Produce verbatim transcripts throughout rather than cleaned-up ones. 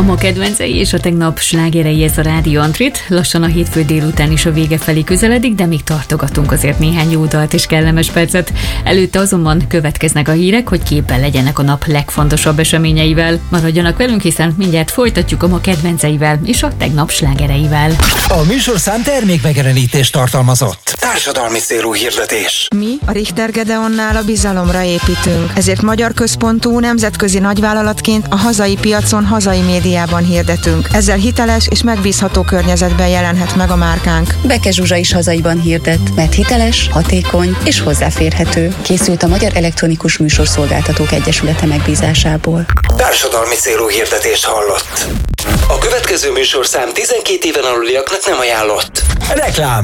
A ma kedvencei és a tegnap slágerei, ez a Rádió Antrit. Lassan a hétfő délután is a vége felé közeledik, de még tartogatunk azért néhány jó dalt és kellemes percet. Előtte azonban következnek a hírek, hogy képben legyenek a nap legfontosabb eseményeivel. Maradjanak velünk, hiszen mindjárt folytatjuk a ma kedvenceivel és a tegnap slágereivel. A műsorszám termékmegjelenítést tartalmazott. Társadalmi célú hirdetés. Mi a Richter Gedeonnál a bizalomra építünk, ezért magyar központú nemzetközi nagyvállalatként a hazai piacon, hazai médiában hirdetünk. Ezzel hiteles és megbízható környezetben jelenhet meg a márkánk. Beke Zsuzsa is hazaiban hirdet, mert hiteles, hatékony és hozzáférhető. Készült a Magyar Elektronikus Műsorszolgáltatók Egyesülete megbízásából. Társadalmi célú hirdetést hallott. A következő műsorszám tizenkét éven aluliaknak nem ajánlott. Reklám.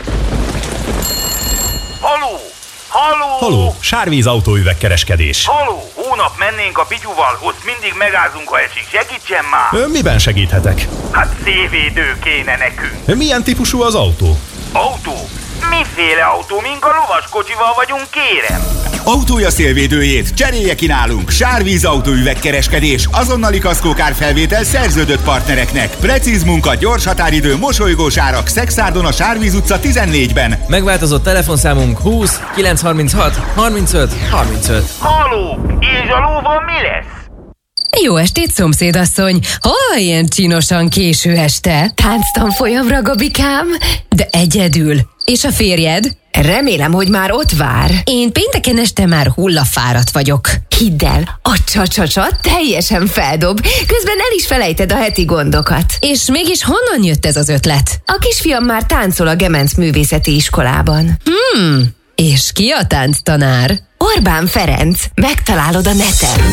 Haló! Haló! Haló, Sárvíz autóüvegkereskedés. Haló! Hónap mennénk a Pityuval, ott mindig megázunk, ha esik. Segítsen már! Ön miben segíthetek? Hát szélvédő kéne nekünk. Milyen típusú az autó? Autó? Miféle autó? Mink a lovaskocsival vagyunk, kérem? Autója szélvédőjét cserélje ki nálunk. Sárvíz autóüvegkereskedés. Azonnali kaszkókárfelvétel szerződött partnereknek. Precíz munka, gyors határidő, mosolygós árak. Szexárdon a Sárvíz utca tizennégyben. Megváltozott telefonszámunk húsz kilencszázharminchat harmincöt harmincöt. Haló! És a lóval mi lesz? Jó estét, szomszédasszony! Hol ilyen csinosan késő este? Tánctanfolyamra, Gabikám? De egyedül. És a férjed? Remélem, hogy már ott vár. Én pénteken este már hullafáradt vagyok. Hidd el, a csa-csa-csa teljesen feldob, közben el is felejted a heti gondokat. És mégis honnan jött ez az ötlet? A kisfiam már táncol a Gemenc Művészeti Iskolában. Hmm, és ki a tánctanár? Orbán Ferenc, megtalálod a neten.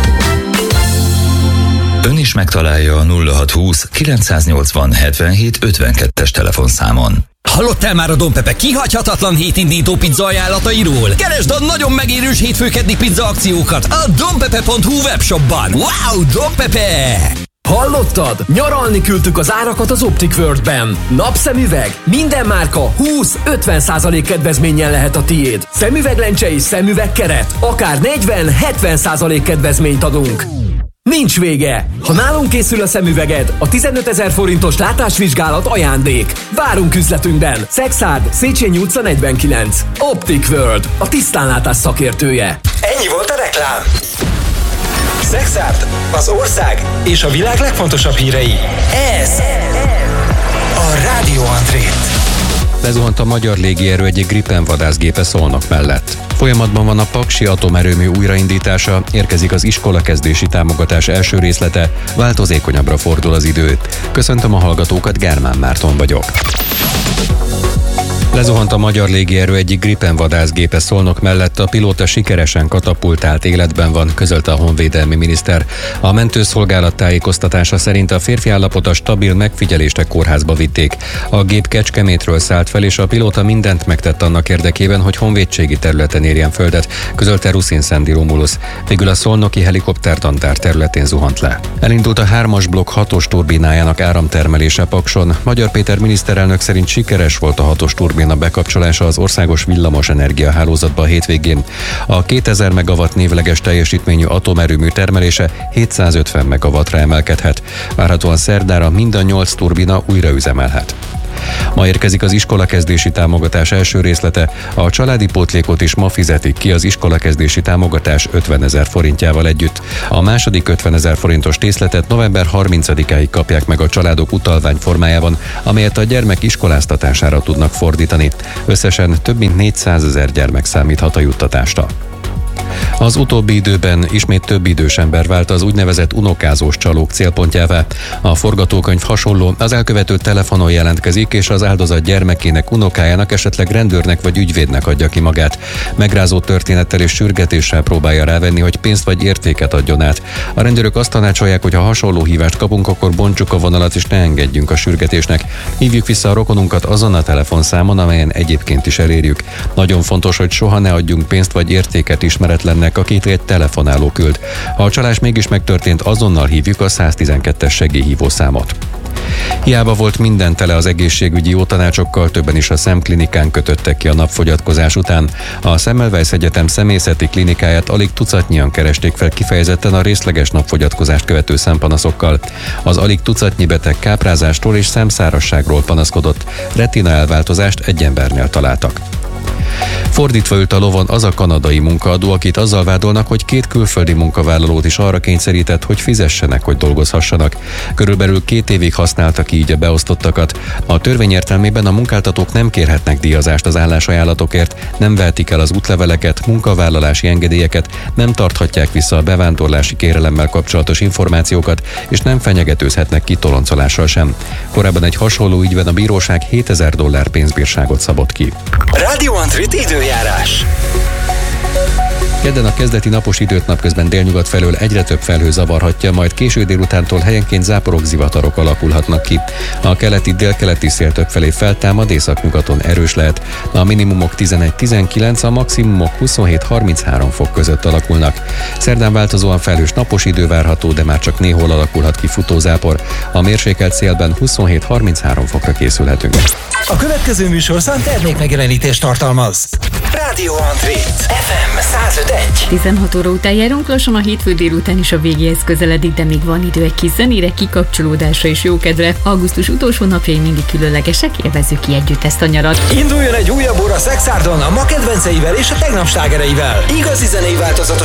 Ön is megtalálja a nulla hatszázhúsz kilencszáznyolcvan hetvenhét ötvenkettes telefonszámon. Hallottál már a Don Pepe kihagyhatatlan hétindító pizza ajánlatairól? Keresd a nagyon megérős hétfőkeddi pizza akciókat a donpepe pont hu webshopban. Wow, Don Pepe! Hallottad? Nyaralni küldtük az árakat az Optic World-ben. Napszemüveg? Minden márka húsz-ötven százalék kedvezménnyel lehet a tiéd. Szemüveglencse és szemüvegkeret? Akár negyven-hetven százalék kedvezményt adunk. Nincs vége! Ha nálunk készül a szemüveged, a tizenötezer forintos látásvizsgálat ajándék. Várunk üzletünkben! Szexárd, Széchenyi utca negyvenkilenc. Optic World, a tisztánlátás szakértője. Ennyi volt a reklám. Szexárd, az ország és a világ legfontosabb hírei. Ez a Rádió Antrit. Lezuhant a magyar légierő egyik Gripen vadászgépe Szolnok mellett. Folyamatban van a Paksi atomerőmű újraindítása, érkezik az iskolakezdési támogatás első részlete, változékonyabbra fordul az idő. Köszöntöm a hallgatókat, Gármán Márton vagyok. Lezuhant a magyar légierő egyik Gripen vadászgépe Szolnok mellett, a pilóta sikeresen katapultált, életben van, közölte a honvédelmi miniszter. A mentőszolgálat tájékoztatása szerint a férfi állapota stabil, megfigyelésre kórházba vitték. A gép Kecskemétről szállt fel, és a pilóta mindent megtett annak érdekében, hogy honvédségi területen érjen földet, közölte Ruszin Szendi Romulusz. Végül a szolnoki helikoptertantár területén zuhant le. Elindult a hármas blokk hatos turbinájának áramtermelése Pakson. Magyar Péter miniszterelnök szerint sikeres volt a hatos turbina a bekapcsolása az országos villamos energiahálózatba a hétvégén. A kétezer megawatt névleges teljesítményű atomerőmű termelése hétszázötven megawattra emelkedhet. Várhatóan szerdára mind a nyolc turbina újra üzemelhet. Ma érkezik az iskolakezdési támogatás első részlete, a családi pótlékot is ma fizetik ki az iskolakezdési támogatás ötvenezer forintjával együtt. A második ötvenezer forintos részletet november harmincadikáig kapják meg a családok utalvány formájában, amelyet a gyermek iskoláztatására tudnak fordítani. Összesen több mint négyszázezer gyermek számíthat a juttatásra. Az utóbbi időben ismét több idős ember vált az úgynevezett unokázós csalók célpontjává. A forgatókönyv hasonló, az elkövető telefonon jelentkezik, és az áldozat gyermekének, unokájának, esetleg rendőrnek vagy ügyvédnek adja ki magát. Megrázó történettel és sürgetéssel próbálja rávenni, hogy pénzt vagy értéket adjon át. A rendőrök azt tanácsolják, hogy ha hasonló hívást kapunk, akkor bontsuk a vonalat és ne engedjünk a sürgetésnek. Hívjuk vissza a rokonunkat azon a telefonszámon, amelyen egyébként is elérjük. Nagyon fontos, hogy soha ne adjunk pénzt vagy értéket ismeretlennek, akit egy telefonáló küld. Ha a csalás mégis megtörtént, azonnal hívjuk a száztizenkettes segélyhívó számot. Hiába volt minden tele az egészségügyi jó tanácsokkal, többen is a szemklinikán kötöttek ki a napfogyatkozás után. A Semmelweis Egyetem személyzeti klinikáját alig tucatnyian keresték fel kifejezetten a részleges napfogyatkozást követő szempanaszokkal. Az alig tucatnyi beteg káprázástól és szemszárazságról panaszkodott, retina elváltozást egy embernél találtak. Fordítva ült a lovon az a kanadai munkaadó, akit azzal vádolnak, hogy két külföldi munkavállalót is arra kényszerített, hogy fizessenek, hogy dolgozhassanak. Körülbelül két évig használtak így a beosztottakat. A törvény értelmében a munkáltatók nem kérhetnek díjazást az állásajánlatokért, nem vehetik el az útleveleket, munkavállalási engedélyeket, nem tarthatják vissza a bevándorlási kérelemmel kapcsolatos információkat, és nem fenyegetőzhetnek ki toloncolással sem. Korábban egy hasonló ügyben a bíróság hétezer dollár pénzbírságot szabott ki. Radio Antrit időjárás. Kedden a kezdeti napos időt napközben délnyugat felől egyre több felhő zavarhatja, majd késő délutántól helyenként záporok, zivatarok alakulhatnak ki. A keleti délkeleti szél többfelé feltámad, északnyugaton erős lehet. A minimumok tizenegy-tizenkilenc, a maximumok huszonhét-harminchárom fok között alakulnak. Szerdán változóan felhős napos idő várható, de már csak néhol alakulhat ki futózápor. A mérsékelt szélben huszonhét-harminchárom fokra készülhetünk. A következő műsorszám termékmegjelenítést tartalmaz. Radio Antrit ef em száz öt egy. tizenhat óra után járunk, lassan a hétfő délután is a végéhez közeledik, de még van idő egy kis zenére, kikapcsolódásra és jókedvre. Augusztus utolsó napjai mindig különlegesek, élvezzük ki együtt ezt a nyarat. Induljon egy újabb óra Szexárdon a ma kedvenceivel és a tegnap slágereivel. Igazi zenei változatos